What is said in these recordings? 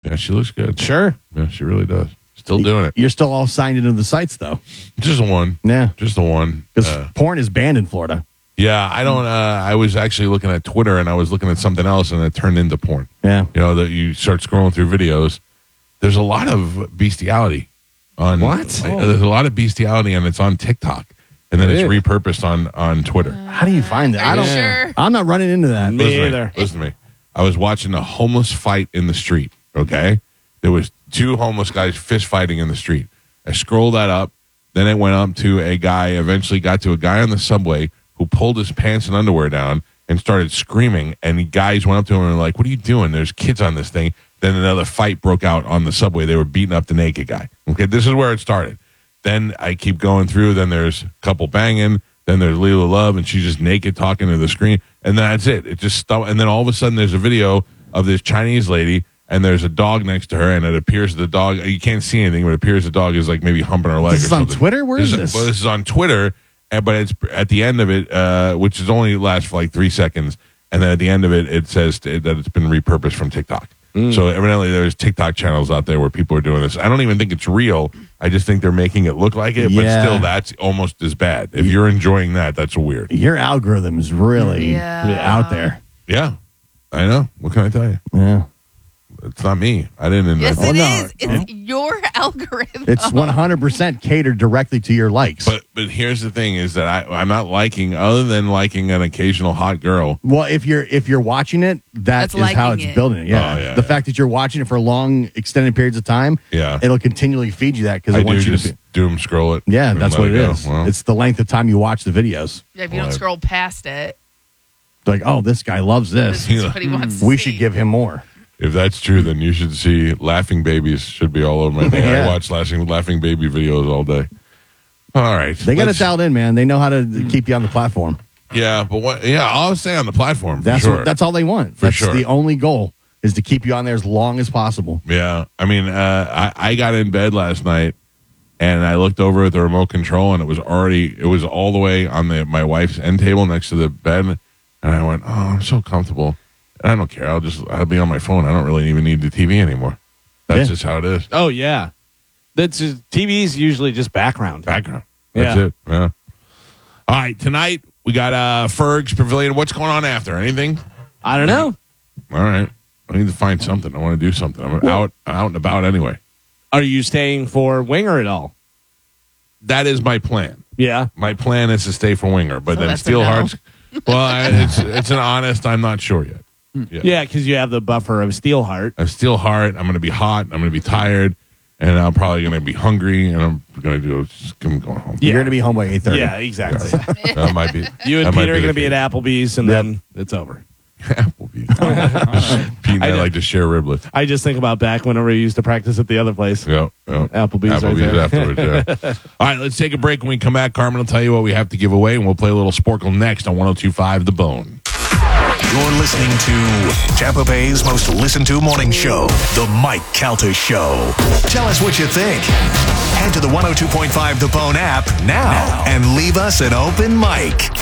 Yeah, she looks good. Sure. Yeah, she really does. Still doing it. You're still all signed into the sites, though. Just the one. Yeah. Just the one. Because porn is banned in Florida. Yeah, I don't. I was actually looking at Twitter and I was looking at something else and it turned into porn. Yeah. You know, that you start scrolling through videos. There's a lot of bestiality on. What? There's a lot of bestiality and it's on TikTok. And then it's repurposed on Twitter. How do you find that? Are you sure? I'm not running into that. Me either. Listen to me. I was watching a homeless fight in the street, okay? There was 2 homeless guys fist fighting in the street. I scrolled that up. Then it went up to a guy, eventually got to a guy on the subway who pulled his pants and underwear down and started screaming. And the guys went up to him and were like, what are you doing? There's kids on this thing. Then another fight broke out on the subway. They were beating up the naked guy. Okay, this is where it started. Then I keep going through. Then there's a couple banging. Then there's Leela Love, and she's just naked talking to the screen. And then that's it. It just stopped. And then all of a sudden, there's a video of this Chinese lady, and there's a dog next to her, and it appears the dog, you can't see anything, but it appears the dog is like maybe humping her leg. This is on Twitter? Where is this? Well, this is on Twitter, but it's at the end of it, which is only lasts for like 3 seconds. And then at the end of it, it says that it's been repurposed from TikTok. So evidently there's TikTok channels out there where people are doing this. I don't even think it's real. I just think they're making it look like it, but still that's almost as bad. If you're enjoying that, that's weird. Your algorithm is really out there. Yeah, I know. What can I tell you? Yeah. It's not me. I didn't invent Yes, it. it is. It's your algorithm. It's 100% catered directly to your likes. But here's the thing: is that I'm not liking, other than liking an occasional hot girl. Well, if you're watching it, that's how it's building it. Yeah. Oh, yeah, the fact that you're watching it for long, extended periods of time, it'll continually feed you that because it wants you to doom scroll it. Yeah, that's what it is. Well, it's the length of time you watch the videos. Yeah, if you don't scroll past it. Like, oh, this guy loves this. This is what he wants to we see. should give him more. If that's true, then you should see Laughing Babies should be all over my thing. I watch Laughing Baby videos all day. All right. They got it dialed in, man. They know how to keep you on the platform. Yeah, but what? Yeah, I'll stay on the platform. That's all they want. That's sure. the only goal is to keep you on there as long as possible. Yeah. I mean, I got in bed last night and I looked over at the remote control and it was all the way on my wife's end table next to the bed. And I went, oh, I'm so comfortable. I don't care. I'll be on my phone. I don't really even need the TV anymore. That's just how it is. Oh yeah, that's TV's usually just background. Background. That's it. Yeah. All right. Tonight we got Ferg's Pavilion. What's going on after? Anything? I don't know. All right. I need to find something. I want to do something. I'm out and about anyway. Are you staying for Winger at all? That is my plan. Yeah. My plan is to stay for Winger, but So then that's Steel a no. Hearts. Well, it's an honest. I'm not sure yet. Yeah, because you have the buffer of Steelheart. I have Steelheart. I'm going to be hot. I'm going to be tired, and I'm probably going to be hungry, and I'm going to I'm going home. You're going to be home by 8:30. Yeah, exactly. That might be. You and that might Peter are be going to the be at case. Applebee's, and then it's over. Applebee's. Pete and I like to share riblets. I just think about back whenever we used to practice at the other place. Yeah. Applebee's right there. afterwards, yeah. All right, let's take a break. When we come back, Carmen will tell you what we have to give away, and we'll play a little Sporkle next on 102.5 The Bone. You're listening to Tampa Bay's most listened to morning show, The Mike Calta Show. Tell us what you think. Head to the 102.5 The Bone app now and leave us an open mic.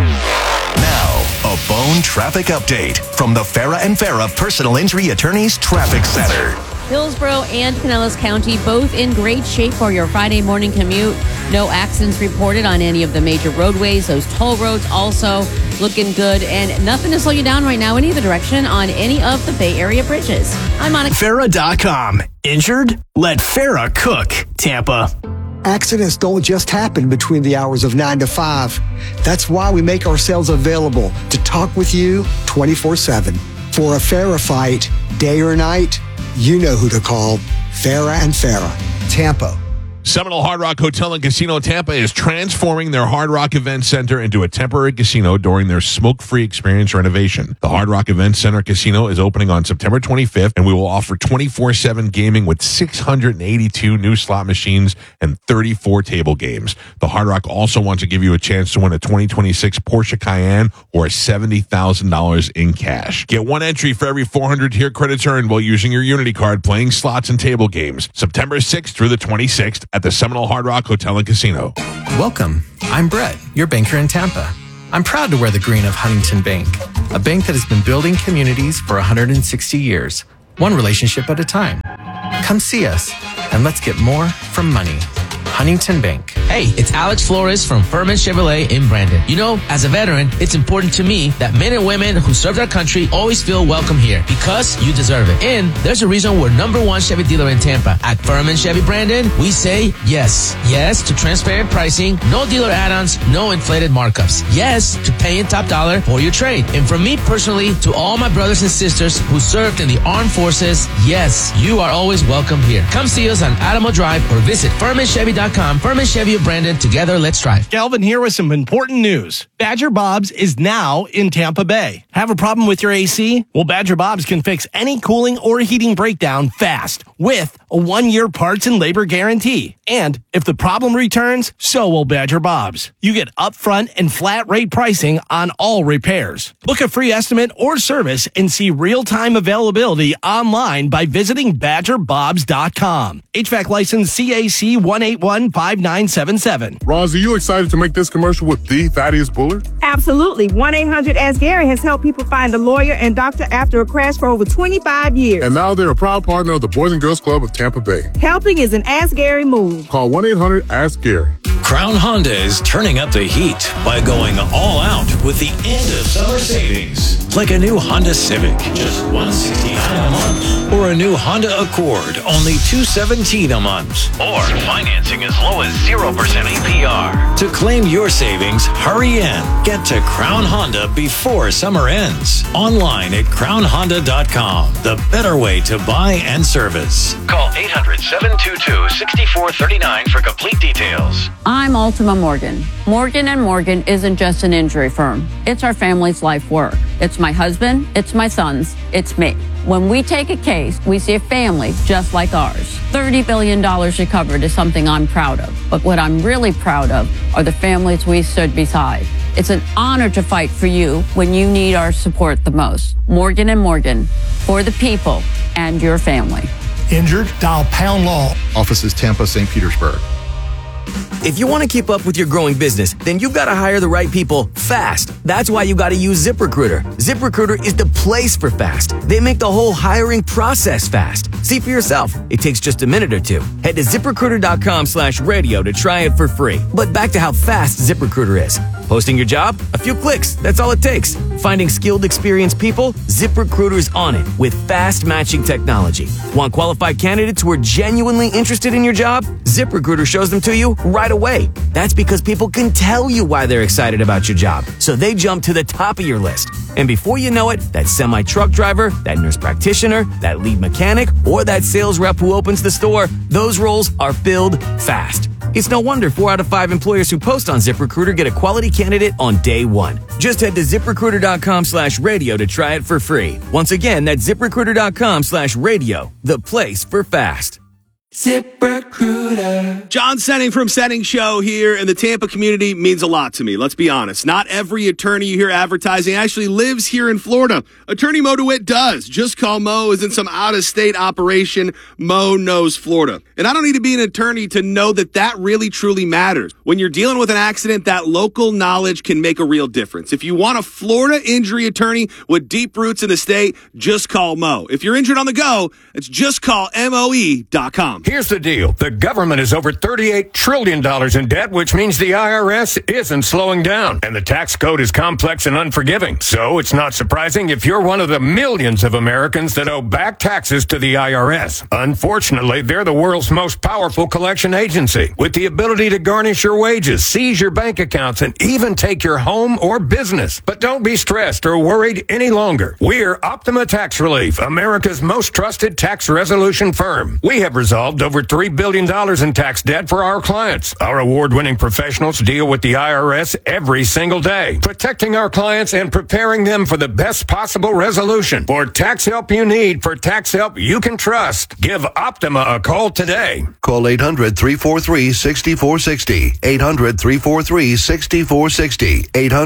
Now, a Bone traffic update from the Farah and Farah Personal Injury Attorneys Traffic Center. Hillsborough and Pinellas County both in great shape for your Friday morning commute. No accidents reported on any of the major roadways. Those toll roads also looking good, and nothing to slow you down right now in either direction on any of the Bay Area bridges. I'm Monica. Farah.com. Injured? Let Farah cook. Tampa. Accidents don't just happen between the hours of 9 to 5. That's why we make ourselves available to talk with you 24/7. For a Farah fight, day or night, you know who to call. Farah and Farah, Tampa. Seminole Hard Rock Hotel and Casino Tampa is transforming their Hard Rock Event Center into a temporary casino during their smoke-free experience renovation. The Hard Rock Event Center Casino is opening on September 25th, and we will offer 24/7 gaming with 682 new slot machines and 34 table games. The Hard Rock also wants to give you a chance to win a 2026 Porsche Cayenne or $70,000 in cash. Get one entry for every 400 tier credits earned while using your Unity card playing slots and table games. September 6th through the 26th at the Seminole Hard Rock Hotel and Casino. Welcome. I'm Brett, your banker in Tampa. I'm proud to wear the green of Huntington Bank, a bank that has been building communities for 160 years. one relationship at a time. Come see us, and let's get more from money. Huntington Bank. Hey, it's Alex Flores from Furman Chevrolet in Brandon. You know, as a veteran, it's important to me that men and women who served our country always feel welcome here because you deserve it. And there's a reason we're #1 Chevy dealer in Tampa. At Furman Chevy Brandon, we say yes. Yes to transparent pricing, no dealer add-ons, no inflated markups. Yes to paying top dollar for your trade. And from me personally to all my brothers and sisters who served in the armed forces, yes, you are always welcome here. Come see us on Alamo Drive or visit FurmanChevy.com. Furman Chevy of Brandon. Together, let's drive. Galvin here with some important news. Badger Bob's is now in Tampa Bay. Have a problem with your AC? Well, Badger Bob's can fix any cooling or heating breakdown fast with a 1-year parts and labor guarantee. And if the problem returns, so will Badger Bob's. You get upfront and flat rate pricing on all repairs. Book a free estimate or service and see real-time availability online by visiting BadgerBobs.com. HVAC license CAC 1815977. Roz, are you excited to make this commercial with the Thaddeus Bullard? Absolutely. 1-800-ASK-GARY has helped people find a lawyer and doctor after a crash for over 25 years. And now they're a proud partner of the Boys and Girls Club of Tampa Bay. Helping is an Ask Gary move. Call 1-800-ASK-GARY. Crown Honda is turning up the heat by going all out with the end of summer savings. Like a new Honda Civic, just $169 a month. Or a new Honda Accord, only $217 a month. Or financing as low as 0% APR. To claim your savings, hurry in. Get to Crown Honda before summer ends. Online at crownhonda.com. The better way to buy and service. Call 800-722-6439 for complete details. I'm Ultima Morgan. Morgan & Morgan isn't just an injury firm. It's our family's life work. It's my husband, it's my sons, it's me. When we take a case, we see a family just like ours. $30 billion recovered is something I'm proud of. But what I'm really proud of are the families we stood beside. It's an honor to fight for you when you need our support the most. Morgan & Morgan, for the people and your family. Injured? Dial Pound Law. Offices Tampa, St. Petersburg. If you want to keep up with your growing business, then you've got to hire the right people fast. That's why you got to use ZipRecruiter. ZipRecruiter is the place for fast. They make the whole hiring process fast. See for yourself. It takes just a minute or two. Head to ZipRecruiter.com/radio to try it for free. But back to how fast ZipRecruiter is. Posting your job? A few clicks. That's all it takes. Finding skilled, experienced people? ZipRecruiter's on it with fast matching technology. Want qualified candidates who are genuinely interested in your job? ZipRecruiter shows them to you right away. That's because people can tell you why they're excited about your job. So they jump to the top of your list. And before you know it, that semi-truck driver, that nurse practitioner, that lead mechanic, or that sales rep who opens the store, those roles are filled fast. It's no wonder 4 out of 5 employers who post on ZipRecruiter get a quality candidate on day one. Just head to ZipRecruiter.com/radio to try it for free. Once again, that's ZipRecruiter.com/radio, the place for fast. ZipRecruiter. John Senning from Senning Show here in the Tampa community means a lot to me. Let's be honest. Not every attorney you hear advertising actually lives here in Florida. Attorney Mo DeWitt does. Just Call Mo isn't some out-of-state operation. Mo knows Florida. And I don't need to be an attorney to know that that really truly matters. When you're dealing with an accident, that local knowledge can make a real difference. If you want a Florida injury attorney with deep roots in the state, just call Mo. If you're injured on the go, it's justcallmoe.com. Here's the deal. The government is over $38 trillion in debt, which means the IRS isn't slowing down. And the tax code is complex and unforgiving. So it's not surprising if you're one of the millions of Americans that owe back taxes to the IRS. Unfortunately, they're the world's most powerful collection agency, with the ability to garnish your wages, seize your bank accounts, and even take your home or business. But don't be stressed or worried any longer. We're Optima Tax Relief, America's most trusted tax resolution firm. We have resolved over $3 billion in tax debt for our clients. Our award-winning professionals deal with the IRS every single day, protecting our clients and preparing them for the best possible resolution. For tax help you need, for tax help you can trust, give Optima a call today. Call 800-343-6460. 800-343-6460.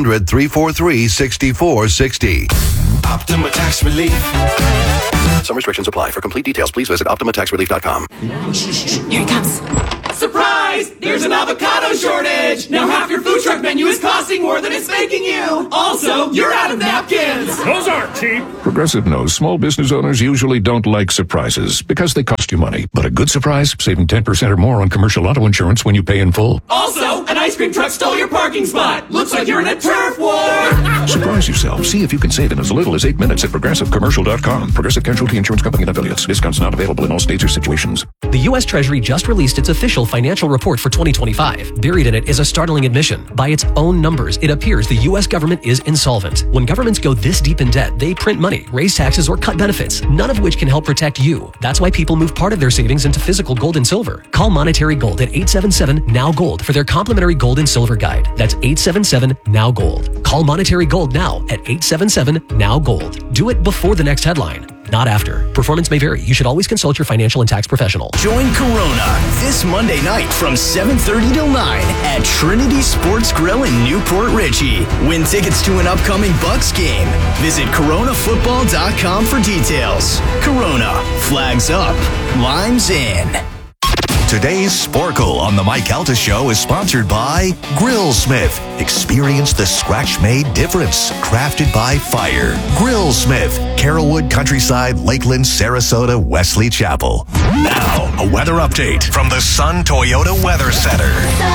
800-343-6460. Optima Tax Relief. Some restrictions apply. For complete details, please visit OptimaTaxRelief.com. Here he comes. Surprise! Guys, there's an avocado shortage. Now half your food truck menu is costing more than it's making you. Also, you're out of napkins. Those aren't cheap. Progressive knows small business owners usually don't like surprises because they cost you money. But a good surprise, saving 10% or more on commercial auto insurance when you pay in full. Also, an ice cream truck stole your parking spot. Looks like you're in a turf war. Surprise yourself. See if you can save in as little as 8 minutes at ProgressiveCommercial.com. Progressive Casualty Insurance Company and affiliates. Discounts not available in all states or situations. The U.S. Treasury just released its official financial report for 2025. Buried in it is a startling admission. By its own numbers, it appears the U.S. government is insolvent. When governments go this deep in debt, they print money, raise taxes, or cut benefits, none of which can help protect you. That's why people move part of their savings into physical gold and silver. Call Monetary Gold at 877-NOW-GOLD for their complimentary gold and silver guide. That's 877-NOW-GOLD. Call Monetary Gold now at 877-NOW-GOLD. Do it before the next headline, not after. Performance may vary. You should always consult your financial and tax professional. Join Corona this Monday night from 7:30 till 9 at Trinity Sports Grill in Newport Richey. Win tickets to an upcoming Bucks game. Visit coronafootball.com for details. Corona, flags up, limes in. Today's Sporkle on the Mike Calta Show is sponsored by Grillsmith. Experience the scratch-made difference. Crafted by fire. Grillsmith. Carrollwood, Countryside, Lakeland, Sarasota, Wesley Chapel. Now, a weather update from the Sun Toyota Weather Center.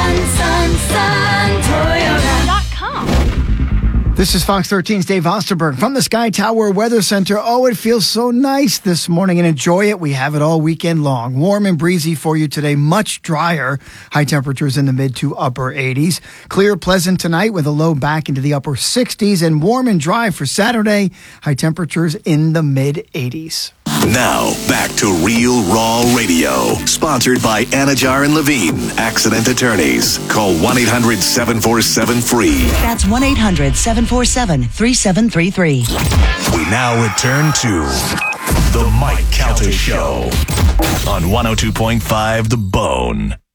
Sun, Toyota.com. This is Fox 13's Dave Osterberg from the Sky Tower Weather Center. Oh, it feels so nice this morning, and enjoy it. We have it all weekend long. Warm and breezy for you today, much drier. High temperatures in the mid to upper 80s. Clear, pleasant tonight with a low back into the upper 60s, and warm and dry for Saturday. High temperatures in the mid 80s. Now, back to Real Raw Radio. Sponsored by Anajar and Levine, accident attorneys. Call 1-800-747-FREE. That's 1-800-747-3733. We now return to The Mike Calta Show on 102.5 The Bone.